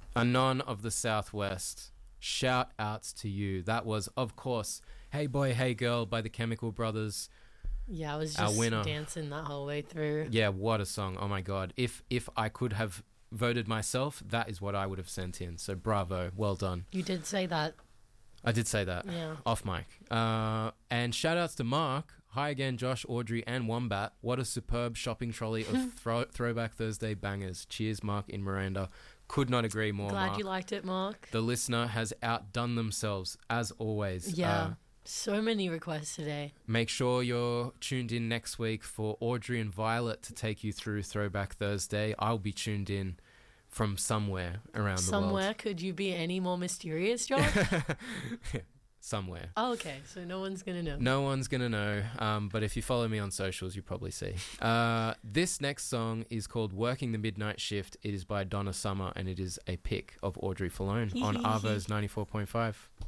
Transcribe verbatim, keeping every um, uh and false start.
Anon of the Southwest, shout outs to you. That was, of course, Hey Boy, Hey Girl by the Chemical Brothers. Yeah, I was Our just winner. dancing that whole way through. Yeah, what a song. Oh my God. If if I could have voted myself, that is what I would have sent in. So bravo. Well done. You did say that. I did say that. Yeah. Off mic. Uh, and shout outs to Mark. Hi again, Josh, Audrey, and Wombat. What a superb shopping trolley of throw- Throwback Thursday bangers. Cheers, Mark in Miranda. Could not agree more, Glad Mark. you liked it, Mark. The listener has outdone themselves, as always. Yeah. Uh, So many requests today. make sure you're tuned in next week for Audrey and Violet to take you through Throwback Thursday. I'll be tuned in from somewhere around Somewhere, the world. could you be any more mysterious, Josh? Somewhere. Oh, okay, so no one's going to know. No one's going to know, um, but if you follow me on socials, you probably see. Uh, this next song is called Working the Midnight Shift. It is by Donna Summer, and it is a pick of Audrey Falone on Arvo's ninety-four point five.